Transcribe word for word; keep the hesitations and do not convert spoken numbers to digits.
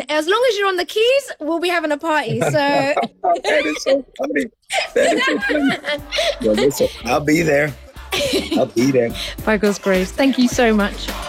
as long as you're on the keys, we'll be having a party. So that is so funny. That is so funny. Well, listen, I'll be there. I'll be there. By God's grace. Thank you so much.